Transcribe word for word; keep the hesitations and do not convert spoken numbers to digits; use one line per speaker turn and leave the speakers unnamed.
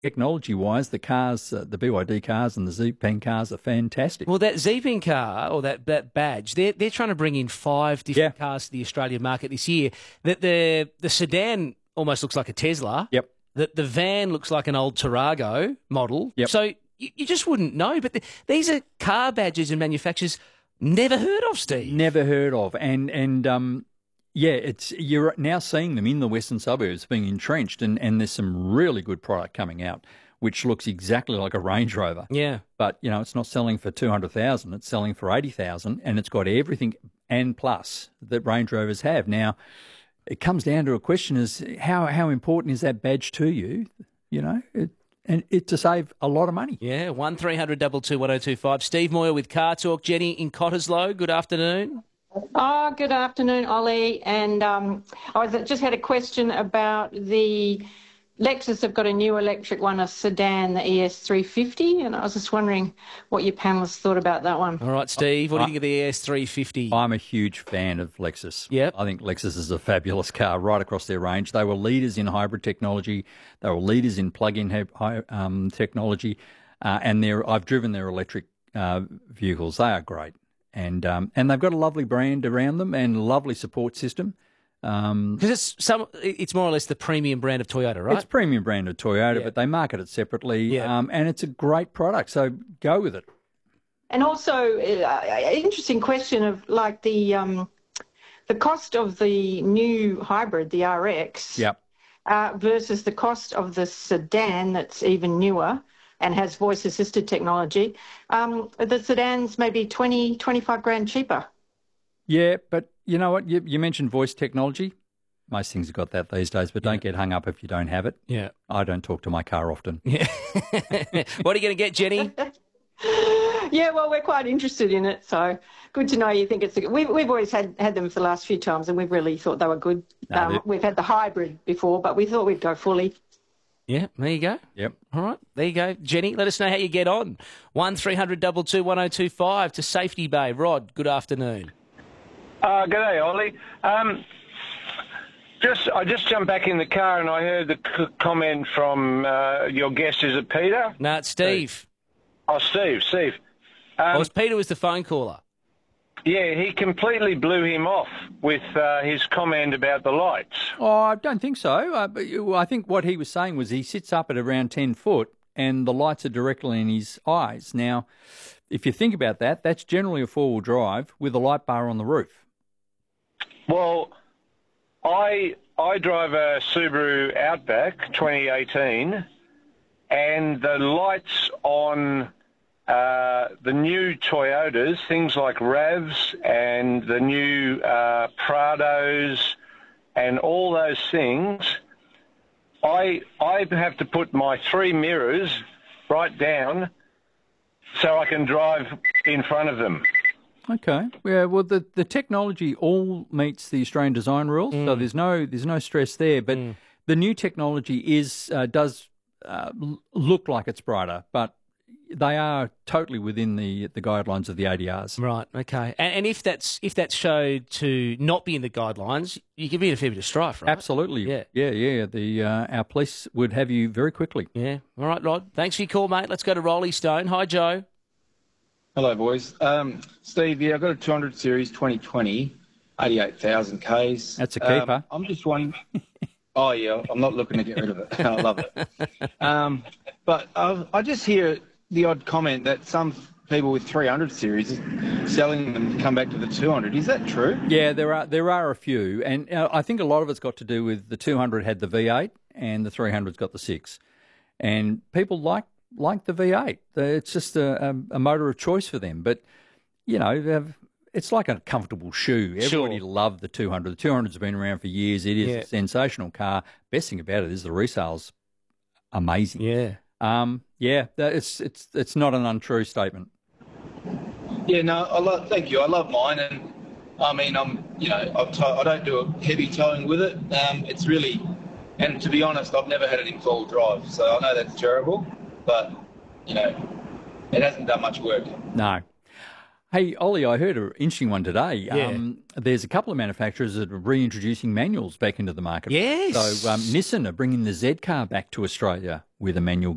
technology-wise, the cars, uh, the B Y D cars and the Z-Pen cars are fantastic.
Well, that Z-Pen car or that, that badge, they're they're trying to bring in five different
Yeah.
cars to the Australian market this year. The the, the sedan almost looks like a Tesla.
Yep.
The the van looks like an old Tarago model.
Yep.
So you, you just wouldn't know. But the, these are car badges and manufacturers never heard of, Steve.
Never heard of, and and um, yeah, it's you're now seeing them in the western suburbs being entrenched, and, and there's some really good product coming out, which looks exactly like a Range Rover.
Yeah.
But you know, it's not selling for two hundred thousand; it's selling for eighty thousand, and it's got everything and plus that Range Rovers have. Now, it comes down to a question: is how how important is that badge to you? You know, it, and it to save a lot of money.
Yeah, one three hundred two two one oh two five. Steve Moyer with Car Talk. Jenny in Cottesloe, good afternoon.
Oh, good afternoon, Ollie. And um, I was, just had a question about the Lexus have got a new electric one, a sedan, the E S three fifty, and I was just wondering what your panellists thought about that one.
All right, Steve, what do you think of the E S three fifty?
I'm a huge fan of Lexus.
Yep.
I think Lexus is a fabulous car right across their range. They were leaders in hybrid technology. They were leaders in plug-in hy- um, technology, uh, and they're, I've driven their electric uh, vehicles. They are great. And um, and they've got a lovely brand around them and a lovely support system. Um,
Because it's some, it's more or less the premium brand of Toyota, right?
It's premium brand of Toyota,
Yeah.
but they market it separately,
Yeah.
um, and it's a great product. So go with it.
And also, uh, interesting question of like the um, the cost of the new hybrid, the R X,
Yep.
uh, versus the cost of the sedan that's even newer and has voice-assisted technology. Um, the sedan's maybe twenty, twenty-five grand cheaper.
Yeah, but you know what? You, you mentioned voice technology. Most things have got that these days, but don't get hung up if you don't have it.
Yeah.
I don't talk to my car often.
Yeah. What are you going to get, Jenny?
Yeah, well, we're quite interested in it, so good to know you think it's a good. We've, we've always had, had them for the last few times, and we've really thought they were good.
No,
um,
they're-
we've had the hybrid before, but we thought we'd go fully.
Yeah, there you go.
Yep.
All right, there you go. Jenny, let us know how you get on. one three hundred two two one oh two five to Safety Bay. Rod, good afternoon.
Uh, g'day, Ollie. Um, just, I just jumped back in the car and I heard the c- comment from uh, your guest. Is it Peter?
No, it's Steve.
Oh, Steve. Steve.
Oh,
Um,
it was Peter was the phone caller.
yeah, he completely blew him off with uh, his comment about the lights.
Oh, I don't think so. Uh, but you- I think what he was saying was he sits up at around ten foot and the lights are directly in his eyes. Now, if you think about that, that's generally a four-wheel drive with a light bar on the roof.
Well, I I drive a Subaru Outback twenty eighteen, and the lights on uh, the new Toyotas, things like RAVs and the new uh, Prados and all those things, I I have to put my three mirrors right down so I can drive in front of them.
Okay. Yeah. Well, the, the technology all meets the Australian design rules, so there's no there's no stress there. But the new technology is uh, does uh, l- look like it's brighter, but they are totally within the the guidelines of the A D Rs.
Right, okay. And, and if that's if that's showed to not be in the guidelines, you can be in a fair bit of strife, right?
Absolutely.
Yeah.
Yeah. Yeah. The uh, our police would have you very quickly.
Yeah. All right, Rod. Thanks for your call, mate. Let's go to Rolly Stone. Hi, Joe.
Hello, boys. Um, Steve, yeah, I've got a two hundred series twenty twenty, eighty-eight thousand Ks.
That's a keeper.
Um, I'm just wondering. Oh, yeah, I'm not looking to get rid of it. I love it. Um, but I, I just hear the odd comment that some people with three hundred series are selling them to come back to the two hundred. Is that true?
Yeah, there are there are a few, and uh, I think a lot of it's got to do with the two hundred had the V eight and the three hundred's got the six, and people like like the V eight. It's just a, a, a motor of choice for them. But you know, they've- it's like a comfortable shoe. Everybody
Sure.
loved the two hundred. The two hundred's been around for years. It is
Yeah.
a sensational car. Best thing about it is the resale's amazing.
Yeah.
Um, yeah, that- it's it's it's not an untrue statement.
Yeah, no, I love. Thank you. I love mine, and I mean, I'm, you know, I've tow, I don't do a heavy towing with it. Um, it's really, and to be honest, I've never had it in full drive, so I know that's terrible, but you know, it hasn't done much work.
No. Hey, Ollie, I heard an interesting one today.
Yeah.
Um, there's a couple of manufacturers that are reintroducing manuals back into the market.
Yes.
So um, Nissan are bringing the Z car back to Australia with a manual